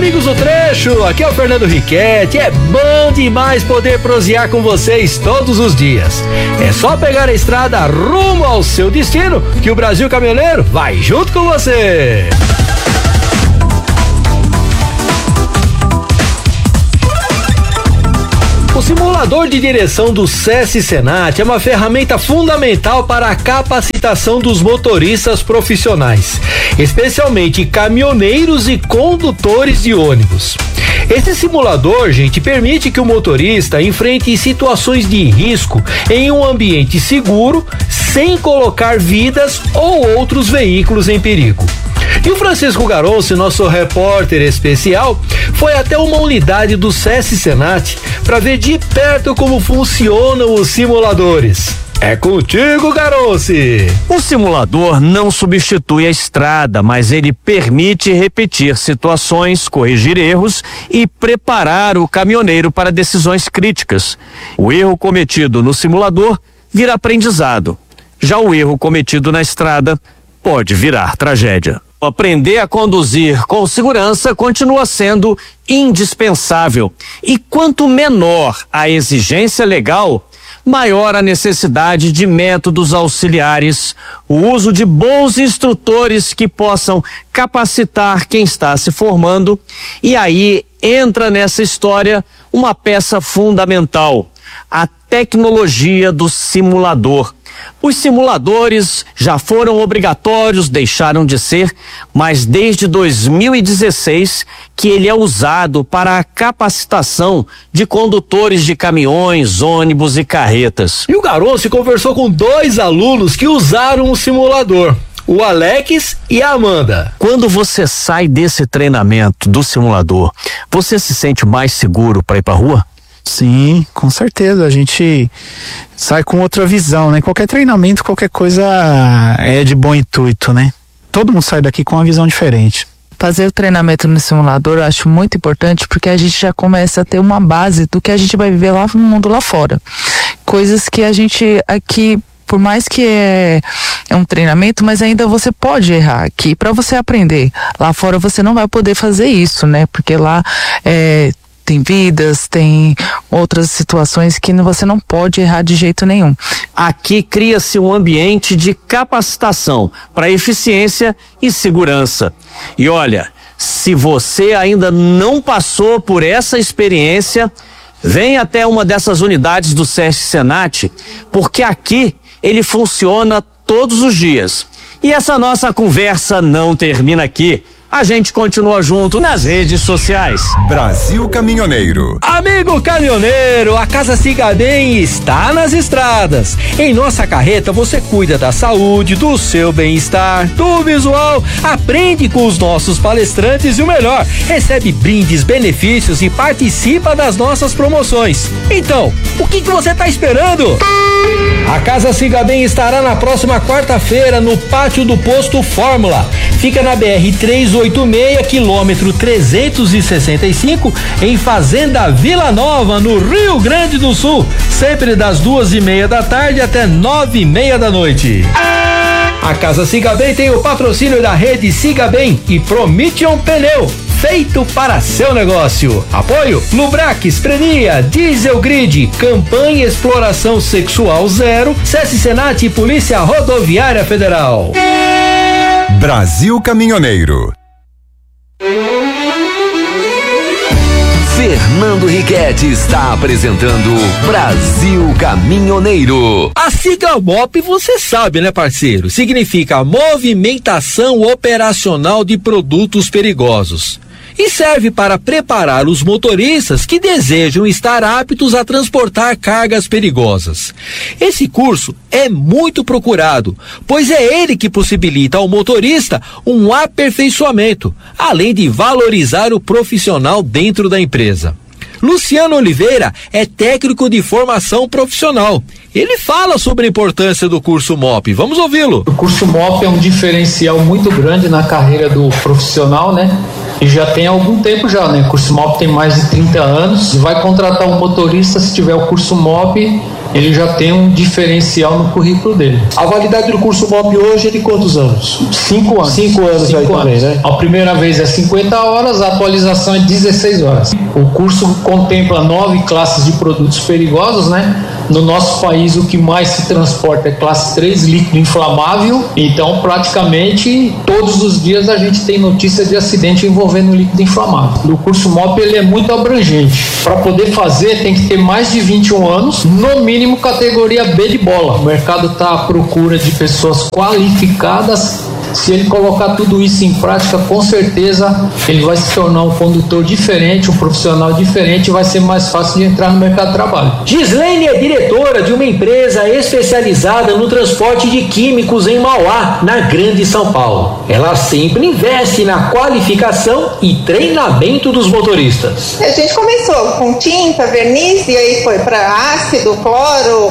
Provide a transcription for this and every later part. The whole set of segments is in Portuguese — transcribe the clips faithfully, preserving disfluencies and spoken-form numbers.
amigos do Trecho, aqui é o Fernando Riquetti. É bom demais poder prosear com vocês todos os dias. É só pegar a estrada rumo ao seu destino que o Brasil Caminhoneiro vai junto com você. O simulador de direção do SESC Senat é uma ferramenta fundamental para a capacitação dos motoristas profissionais, especialmente caminhoneiros e condutores de ônibus. Esse simulador, gente, permite que o motorista enfrente situações de risco em um ambiente seguro, sem colocar vidas ou outros veículos em perigo. E o Francisco Garonce, nosso repórter especial, foi até uma unidade do SESC Senat para ver de perto como funcionam os simuladores. É contigo, Garonce! O simulador não substitui a estrada, mas ele permite repetir situações, corrigir erros e preparar o caminhoneiro para decisões críticas. O erro cometido no simulador vira aprendizado. Já o erro cometido na estrada pode virar tragédia. Aprender a conduzir com segurança continua sendo indispensável. E quanto menor a exigência legal, maior a necessidade de métodos auxiliares, o uso de bons instrutores que possam capacitar quem está se formando. E aí entra nessa história uma peça fundamental: a tecnologia do simulador. Os simuladores já foram obrigatórios, deixaram de ser, mas desde dois mil e dezesseis que ele é usado para a capacitação de condutores de caminhões, ônibus e carretas. E o Garonce conversou com dois alunos que usaram o simulador, o Alex e a Amanda. Quando você sai desse treinamento do simulador, você se sente mais seguro para ir para a rua? Sim, com certeza, a gente sai com outra visão, né? Qualquer treinamento, qualquer coisa é de bom intuito, né? Todo mundo sai daqui com uma visão diferente. Fazer o treinamento no simulador eu acho muito importante, porque a gente já começa a ter uma base do que a gente vai viver lá no mundo lá fora. Coisas que a gente aqui, por mais que é, é um treinamento, mas ainda você pode errar aqui para você aprender. Lá fora você não vai poder fazer isso, né? Porque lá é... tem vidas, tem outras situações que você não pode errar de jeito nenhum. Aqui cria-se um ambiente de capacitação para eficiência e segurança. E olha, se você ainda não passou por essa experiência, vem até uma dessas unidades do SESC Senat, porque aqui ele funciona todos os dias. E essa nossa conversa não termina aqui. A gente continua junto nas redes sociais. Brasil Caminhoneiro. Amigo caminhoneiro, a Casa Siga Bem está nas estradas. Em nossa carreta você cuida da saúde, do seu bem-estar, do visual, aprende com os nossos palestrantes e o melhor, recebe brindes, benefícios e participa das nossas promoções. Então, o que que você está esperando? A Casa Siga Bem estará na próxima quarta-feira no pátio do posto Fórmula. Fica na B R trezentos e oitenta e seis, quilômetro trezentos e sessenta e cinco, em Fazenda Vila Nova, no Rio Grande do Sul, sempre das duas e meia da tarde até nove e meia da noite. A Casa Siga Bem tem o patrocínio da rede Siga Bem e Promission Pneu, feito para seu negócio. Apoio Lubrax, Prenia, Diesel Grid, Campanha Exploração Sexual Zero, SESC Senat e Polícia Rodoviária Federal. Brasil Caminhoneiro. Fernando Riquetti está apresentando Brasil Caminhoneiro. A Sigamop, você sabe, né, parceiro? Significa movimentação operacional de produtos perigosos. E serve para preparar os motoristas que desejam estar aptos a transportar cargas perigosas. Esse curso é muito procurado, pois é ele que possibilita ao motorista um aperfeiçoamento, além de valorizar o profissional dentro da empresa. Luciano Oliveira é técnico de formação profissional. Ele fala sobre a importância do curso M O P. Vamos ouvi-lo. O curso M O P é um diferencial muito grande na carreira do profissional, né? E já tem algum tempo já, né? O curso M O P tem mais de trinta anos. Vai contratar um motorista se tiver o curso M O P ele já tem um diferencial no currículo dele. A validade do curso M O P hoje é de quantos anos? Cinco anos. Cinco anos aí também, né? A primeira vez é cinquenta horas, a atualização é dezesseis horas. O curso contempla nove classes de produtos perigosos, né? No nosso país, o que mais se transporta é classe três, líquido inflamável. Então, praticamente, todos os dias a gente tem notícia de acidente envolvendo líquido inflamável. O curso M O P, ele é muito abrangente. Para poder fazer, tem que ter mais de vinte e um anos, no mínimo categoria B de bola. O mercado está à procura de pessoas qualificadas. Se ele colocar tudo isso em prática, com certeza ele vai se tornar um condutor diferente, um profissional diferente, e vai ser mais fácil de entrar no mercado de trabalho. Gislaine é diretora de uma empresa especializada no transporte de químicos em Mauá, na Grande São Paulo. Ela sempre investe na qualificação e treinamento dos motoristas. A gente começou com tinta, verniz, e aí foi para ácido, cloro,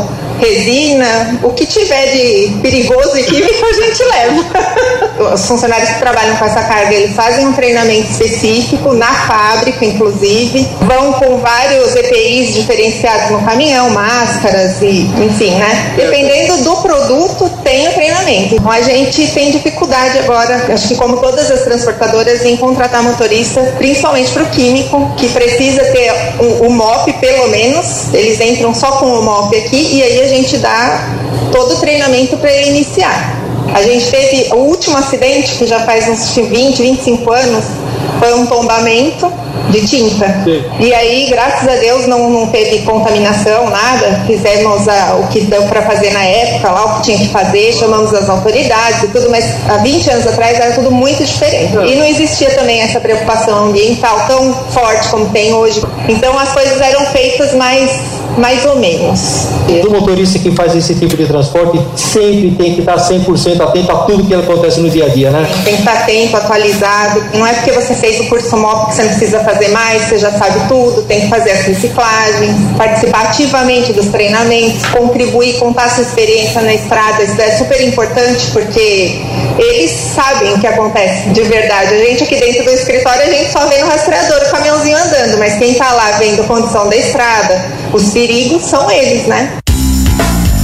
resina, o que tiver de perigoso e químico a gente leva. Os funcionários que trabalham com essa carga, eles fazem um treinamento específico na fábrica, inclusive, vão com vários E P Is diferenciados no caminhão, máscaras e, enfim, né? Dependendo do produto, tem o treinamento. Então a gente tem dificuldade agora, acho que como todas as transportadoras, em contratar motorista, principalmente para o químico, que precisa ter o, o M O P pelo menos, eles entram só com o M O P aqui e aí a gente dá todo o treinamento para ele iniciar. A gente teve o último acidente, que já faz uns vinte, vinte e cinco anos, foi um tombamento de tinta. Sim. E aí, graças a Deus, não, não teve contaminação, nada. Fizemos a, o que deu para fazer na época, lá o que tinha que fazer, chamamos as autoridades e tudo, mas há vinte anos atrás era tudo muito diferente. E não existia também essa preocupação ambiental tão forte como tem hoje. Então as coisas eram feitas mais, mais ou menos. O motorista que faz esse tipo de transporte sempre tem que estar cem por cento atento a tudo que acontece no dia a dia, né? Tem que estar atento, atualizado. Não é porque você fez o curso M O P que você não precisa fazer mais, você já sabe tudo, tem que fazer as reciclagens, participar ativamente dos treinamentos, contribuir, contar sua experiência na estrada. Isso é super importante porque eles sabem o que acontece de verdade. A gente aqui dentro do escritório, a gente só vê no rastreador o caminhãozinho andando, mas quem tá lá vendo a condição da estrada, os perigos são eles, né?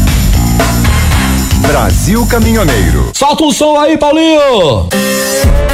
Brasil Caminhoneiro. Solta o som aí, Paulinho!